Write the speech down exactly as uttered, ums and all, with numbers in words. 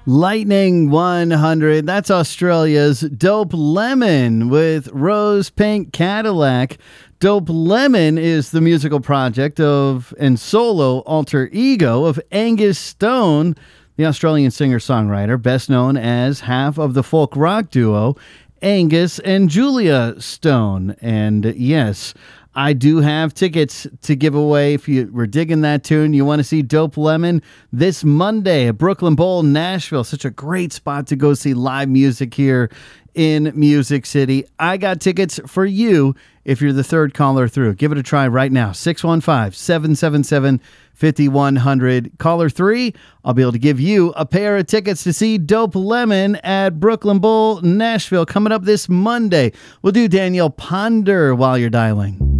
Lightning one hundred, that's Australia's Dope Lemon with Rose Pink Cadillac. Dope Lemon is the musical project of and solo alter ego of Angus Stone, the Australian singer-songwriter, best known as half of the folk rock duo Angus and Julia Stone. And yes, I do have tickets to give away. If you were digging that tune, you want to see Dope Lemon this Monday at Brooklyn Bowl, Nashville. Such a great spot to go see live music here in Music City. I got tickets for you if you're the third caller through. Give it a try right now. six one five, seven seven seven, five one zero zero. Caller three, I'll be able to give you a pair of tickets to see Dope Lemon at Brooklyn Bowl, Nashville, coming up this Monday. We'll do Danielle Ponder while you're dialing.